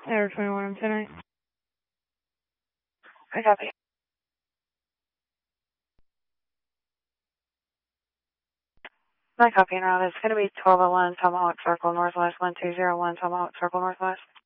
Air 21 tonight. I copy. My copy route is going to be 1201 Tomahawk Circle Northwest 1201 Tomahawk Circle Northwest.